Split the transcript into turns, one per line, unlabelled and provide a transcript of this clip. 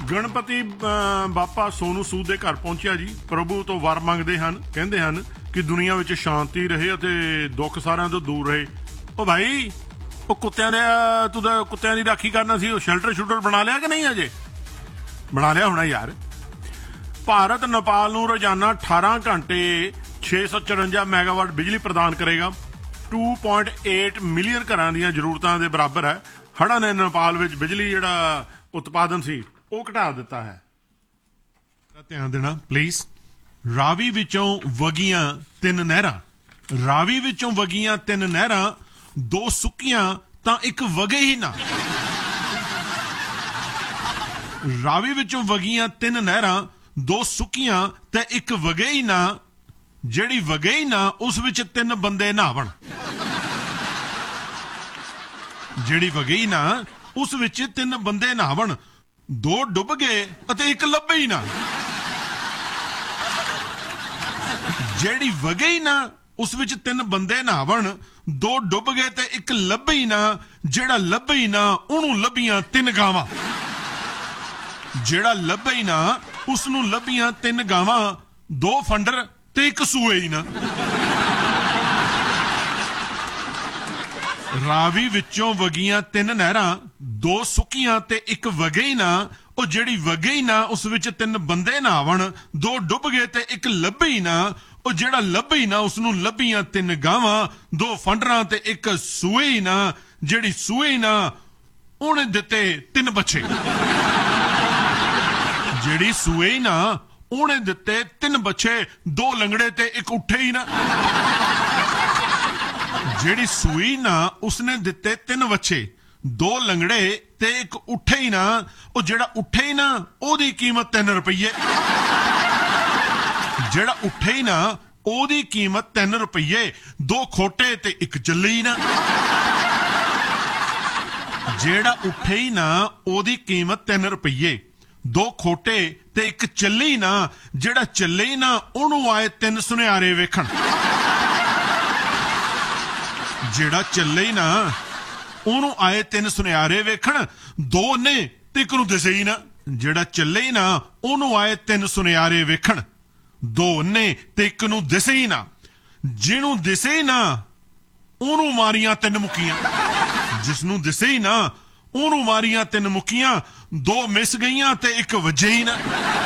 ਗਣਪਤੀ ਬਾਪਾ ਸੋਨੂ ਸੂਦ ਦੇ ਘਰ ਪਹੁੰਚਿਆ ਜੀ। ਪ੍ਰਭੂ ਤੋਂ ਵਰ ਮੰਗਦੇ ਹਨ, ਕਹਿੰਦੇ ਹਨ ਕਿ ਦੁਨੀਆ ਵਿੱਚ ਸ਼ਾਂਤੀ ਰਹੇ ਅਤੇ ਦੁੱਖ ਸਾਰਿਆਂ ਤੋਂ ਦੂਰ ਰਹੇ। ਉਹ ਭਾਈ, ਉਹ ਕੁੱਤਿਆਂ ਦੇ ਤੂੰ ਤਾਂ ਕੁੱਤਿਆਂ ਦੀ ਰਾਖੀ ਕਰਨਾ ਸੀ, ਉਹ ਸ਼ੈਲਟਰ ਬਣਾ ਲਿਆ ਕਿ ਨਹੀਂ? ਅਜੇ ਬਣਾ ਲਿਆ ਹੋਣਾ ਯਾਰ। ਭਾਰਤ ਨੇਪਾਲ ਨੂੰ ਰੋਜ਼ਾਨਾ 18 ਘੰਟੇ 654 ਮੈਗਾਵਾਟ ਬਿਜਲੀ ਪ੍ਰਦਾਨ ਕਰੇਗਾ। 2.8 ਮਿਲੀਅਨ ਘਰਾਂ ਦੀਆਂ ਜ਼ਰੂਰਤਾਂ ਦੇ ਬਰਾਬਰ ਹੈ। ਹੜ੍ਹਾਂ ਨੇ ਨੇਪਾਲ ਵਿੱਚ ਬਿਜਲੀ ਜਿਹੜਾ ਉਤਪਾਦਨ ਸੀ ਉਹ ਘਟਾ ਦਿੱਤਾ ਹੈ। ਧਿਆਨ ਦੇਣਾ ਪਲੀਜ਼। ਰਾਵੀ ਵਿੱਚੋਂ ਵਗੀਆਂ 3 ਨਹਿਰਾਂ, ਰਾਵੀ ਵਿੱਚੋਂ ਵਗੀਆਂ 3 ਨਹਿਰਾਂ, 2 ਸੁੱਕੀਆਂ ਤਾਂ ਇੱਕ ਵਗੇ ਹੀ ਨਾ। ਰਾਵੀ ਵਿੱਚੋਂ ਵਗੀਆਂ 3 ਨਹਿਰਾਂ, 2 ਸੁੱਕੀਆਂ ਤੇ ਇੱਕ ਵਗੇ ਹੀ ਨਾ। ਜਿਹੜੀ ਵਗੇ ਹੀ ਨਾ ਉਸ ਵਿੱਚ 3 ਬੰਦੇ ਨਹਾਵਣ। ਜਿਹੜੀ ਵਗੇ ਹੀ ਨਾ ਉਸ ਵਿੱਚ 3 ਬੰਦੇ ਨਹਾਵਣ, 2 ਡੁੱਬ ਗਏ ਅਤੇ ਇੱਕ ਲੱਭੇ ਹੀ ਨਾ। ਜਿਹੜੀ ਵਗੇ ਹੀ ਨਾ ਉਸ ਵਿੱਚ 3 ਬੰਦੇ ਨਹਾਵਣ, 2 ਡੁੱਬ ਗਏ ਤੇ ਇੱਕ ਲੱਭੇ ਹੀ ਨਾ। ਜਿਹੜਾ ਲੱਭੇ ਹੀ ਨਾ ਉਹਨੂੰ ਲੱਭੀਆਂ 3 ਗਾਵਾਂ। ਜਿਹੜਾ ਲੱਭੇ ਹੀ ਨਾ ਉਸ ਨੂੰ ਲੱਭੀਆਂ 3 ਗਾਵਾਂ, 2 ਫੰਡਰ ਤੇ ਇੱਕ ਸੂਏ ਹੀ ਨਾ। ਰਾਵੀ ਵਿੱਚੋਂ ਵਗੀਆਂ 3 ਨਹਿਰਾਂ, 2 ਸੁੱਕੀਆਂ ਤੇ ਇੱਕ ਵਗੇ ਹੀ ਨਾ। ਉਹ ਜਿਹੜੀ ਵਗੇ ਹੀ ਨਾ ਉਸ ਵਿੱਚ 3 ਬੰਦੇ ਨਹਾਵਣ, 2 ਡੁੱਬ ਗਏ ਤੇ ਇੱਕ ਲੱਭੇ ਹੀ ਨਾ। ਉਹ ਜਿਹੜਾ ਲੱਭੇ ਹੀ ਨਾ ਉਸ ਨੂੰ ਲੱਭੀਆਂ 3 ਗਾਵਾਂ, 2 ਫੰਡਰਾਂ ਤੇ ਇੱਕ ਸੂਏ ਹੀ ਨਾ। ਜਿਹੜੀ ਸੂਏ ਹੀ ਨਾ ਉਹਨੇ ਦਿੱਤੇ 3 ਬੱਚੇ। ਜਿਹੜੀ ਸੂਏ ਹੀ ਨਾ ਉਹਨੇ ਦਿੱਤੇ 3 ਬੱਚੇ, 2 ਲੰਗੜੇ ਤੇ ਇੱਕ ਉੱਠੇ ਹੀ ਨਾ। ਜਿਹੜੀ ਸੂਈ ਨਾ ਉਸਨੇ ਦਿੱਤੇ 3 ਬੱਚੇ, 2 ਲੰਗੜੇ ਤੇ ਇੱਕ ਉੱਠੇ ਹੀ ਨਾ। ਉਹ ਜਿਹੜਾ ਉੱਠੇ ਹੀ ਨਾ ਉਹਦੀ ਕੀਮਤ 3 ਰੁਪਈਏ। ਜਿਹੜਾ ਉੱਠੇ ਹੀ ਨਾ ਉਹਦੀ ਕੀਮਤ 3 ਰੁਪਈਏ, 2 ਖੋਟੇ ਤੇ ਇੱਕ ਚੱਲੇ ਹੀ ਨਾ। ਜਿਹੜਾ ਉੱਠੇ ਹੀ ਨਾ ਉਹਦੀ ਕੀਮਤ 3 ਰੁਪਈਏ, 2 ਖੋਟੇ ਤੇ ਇੱਕ ਚੱਲੇ ਹੀ ਨਾ। ਜਿਹੜਾ ਚੱਲੇ ਹੀ ਨਾ ਉਹਨੂੰ ਆਏ 3 ਸੁਨਿਆਰੇ ਵੇਖਣ। ਜਿਹੜਾ ਚੱਲੇ ਹੀ ਨਾ ਉਹਨੂੰ ਆਏ 3 ਸੁਨਿਆਰੇ ਵੇਖਣ, 2 ਨੇ ਤੇ ਇੱਕ ਨੂੰ ਦਿਸੇ ਹੀ ਨਾ। ਜਿਹੜਾ ਚੱਲੇ ਹੀ ਨਾ ਉਹਨੂੰ ਆਏ 3 ਸੁਨਿਆਰੇ ਵੇਖਣ, 2 ਨੇ ਤੇ ਇੱਕ ਨੂੰ ਦਿਸੇ ਹੀ ਨਾ। ਜਿਹਨੂੰ ਦਿਸੇ ਹੀ ਨਾ ਉਹਨੂੰ ਮਾਰੀਆਂ 3 ਮੁੱਕੀਆਂ। ਜਿਸ ਨੂੰ ਦਿਸੇ ਹੀ ਨਾ ਉਹਨੂੰ ਮਾਰੀਆਂ 3 ਮੁੱਕੀਆਂ, 2 ਮਿਸ ਗਈਆਂ ਤੇ ਇੱਕ ਵੱਜੇ ਹੀ ਨਾ।